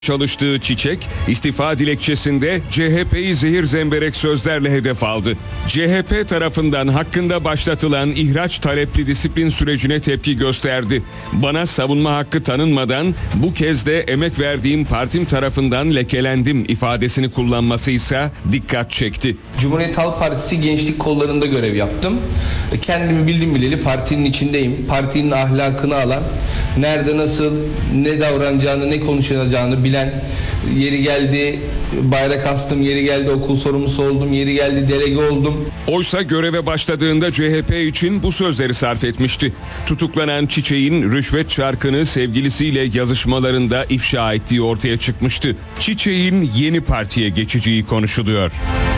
Çalıştığı Çiçek, istifa dilekçesinde CHP'yi zehir zemberek sözlerle hedef aldı. CHP tarafından hakkında başlatılan ihraç talepli disiplin sürecine tepki gösterdi. Bana savunma hakkı tanınmadan bu kez de emek verdiğim partim tarafından lekelendim ifadesini kullanması ise dikkat çekti. Cumhuriyet Halk Partisi gençlik kollarında görev yaptım. Kendimi bildim bileli partinin içindeyim. Partinin ahlakını alan, nerede nasıl ne davranacağını, ne konuşacağını bilen, yeri geldi bayrak astım, yeri geldi okul sorumlusu oldum, yeri geldi delege oldum. Oysa göreve başladığında CHP için bu sözleri sarf etmişti. Tutuklanan Çiçek'in rüşvet çarkını sevgilisiyle yazışmalarında ifşa ettiği ortaya çıkmıştı. Çiçek'in yeni partiye geçeceği konuşuluyor.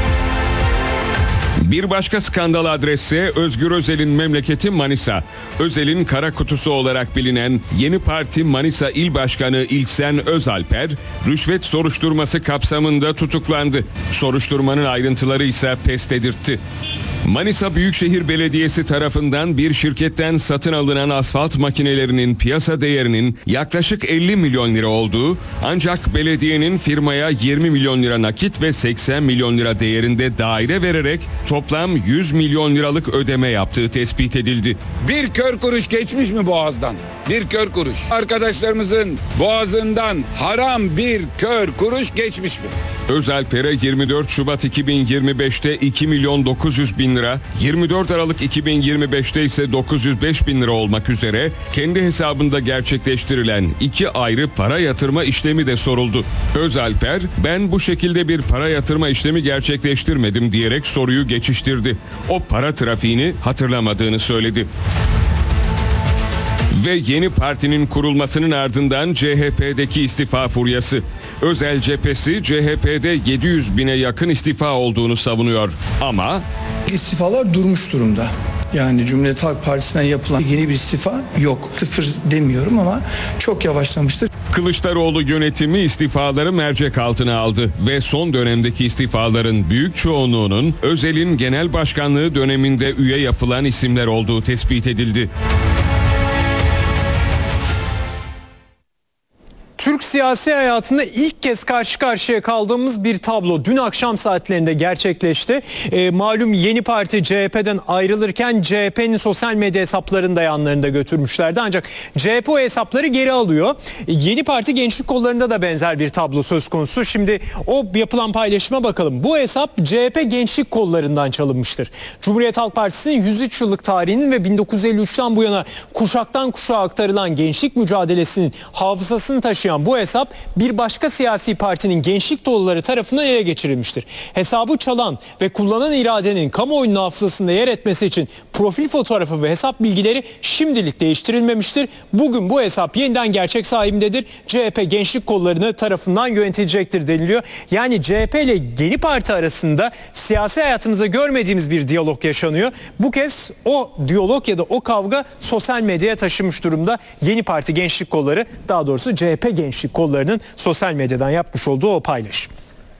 Bir başka skandal adresse Özgür Özel'in memleketi Manisa. Özel'in kara kutusu olarak bilinen Yeni Parti Manisa İl Başkanı İlksen Özalper, rüşvet soruşturması kapsamında tutuklandı. Soruşturmanın ayrıntıları ise pes dedirtti. Manisa Büyükşehir Belediyesi tarafından bir şirketten satın alınan asfalt makinelerinin piyasa değerinin yaklaşık 50 milyon lira olduğu, ancak belediyenin firmaya 20 milyon lira nakit ve 80 milyon lira değerinde daire vererek toplam 100 milyon liralık ödeme yaptığı tespit edildi. Bir kör kuruş geçmiş mi boğazdan? Bir kör kuruş. Arkadaşlarımızın boğazından haram bir kör kuruş geçmiş mi? Özalper'e 24 Şubat 2025'te 2 milyon 900 bin lira, 24 Aralık 2025'te ise 905 bin lira olmak üzere kendi hesabında gerçekleştirilen 2 ayrı para yatırma işlemi de soruldu. Özalper, ben bu şekilde bir para yatırma işlemi gerçekleştirmedim diyerek soruyu geçiştirdi. O para trafiğini hatırlamadığını söyledi. Ve yeni partinin kurulmasının ardından CHP'deki istifa furyası. Özel cephesi CHP'de 700 bine yakın istifa olduğunu savunuyor. Ama istifalar durmuş durumda. Yani Cumhuriyet Halk Partisi'nden yapılan yeni bir istifa yok. Sıfır demiyorum ama çok yavaşlamıştır. Kılıçdaroğlu yönetimi istifaları mercek altına aldı ve son dönemdeki istifaların büyük çoğunluğunun Özel'in genel başkanlığı döneminde üye yapılan isimler olduğu tespit edildi. Türk siyasi hayatında ilk kez karşı karşıya kaldığımız bir tablo dün akşam saatlerinde gerçekleşti. Malum Yeni Parti CHP'den ayrılırken CHP'nin sosyal medya hesaplarını da yanlarında götürmüşlerdi. Ancak CHP o hesapları geri alıyor. Yeni Parti gençlik kollarında da benzer bir tablo söz konusu. Şimdi o yapılan paylaşıma bakalım. Bu hesap CHP gençlik kollarından çalınmıştır. Cumhuriyet Halk Partisi'nin 103 yıllık tarihinin ve 1953'ten bu yana kuşaktan kuşağa aktarılan gençlik mücadelesinin hafızasını taşıyan bu hesap bir başka siyasi partinin gençlik doluları tarafından ele geçirilmiştir. Hesabı çalan ve kullanan iradenin kamuoyunun hafızasında yer etmesi için profil fotoğrafı ve hesap bilgileri şimdilik değiştirilmemiştir. Bugün bu hesap yeniden gerçek sahibindedir. CHP gençlik kollarını tarafından yönetilecektir deniliyor. Yani CHP ile Yeni Parti arasında siyasi hayatımızda görmediğimiz bir diyalog yaşanıyor. Bu kez o diyalog ya da o kavga sosyal medyaya taşınmış durumda. Yeni Parti gençlik kolları, daha doğrusu CHP gençlik kollarının sosyal medyadan yapmış olduğu o paylaşım.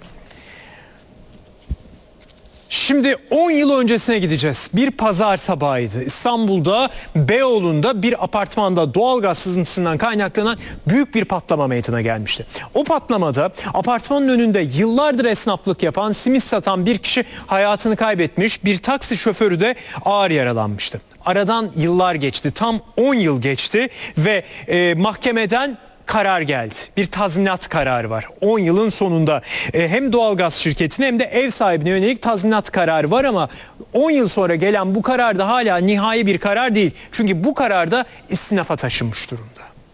Şimdi 10 yıl öncesine gideceğiz. Bir pazar sabahıydı. İstanbul'da Beyoğlu'nda bir apartmanda doğalgaz sızıntısından kaynaklanan büyük bir patlama meydana gelmişti. O patlamada apartmanın önünde yıllardır esnaflık yapan, simit satan bir kişi hayatını kaybetmiş, bir taksi şoförü de ağır yaralanmıştı. Aradan yıllar geçti, tam 10 yıl geçti ve mahkemeden karar geldi. Bir tazminat kararı var. 10 yılın sonunda hem doğalgaz şirketine hem de ev sahibine yönelik tazminat kararı var ama 10 yıl sonra gelen bu karar da hala nihai bir karar değil. Çünkü bu karar da istinafa taşınmış durumda.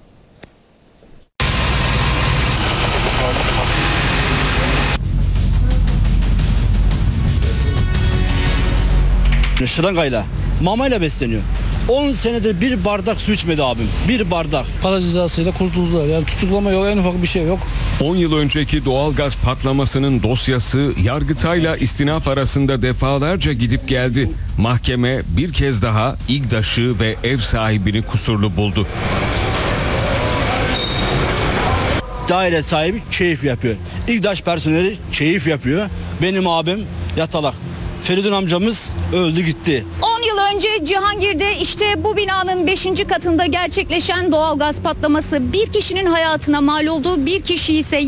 Şırıngayla, mamayla besleniyor. 10 senedir bir bardak su içmedi abim. Bir bardak. Para cezasıyla kurtuldular. Yani tutuklama yok, en ufak bir şey yok. 10 yıl önceki doğalgaz patlamasının dosyası Yargıtay'la istinaf arasında defalarca gidip geldi. Mahkeme bir kez daha İGDAŞ'ı ve ev sahibini kusurlu buldu. Daire sahibi keyif yapıyor. İGDAŞ personeli keyif yapıyor. Benim abim yatalak. Feridun amcamız öldü gitti. 10 yıl önce Cihangir'de işte bu binanın 5. katında gerçekleşen doğalgaz patlaması bir kişinin hayatına mal oldu. Bir kişi ise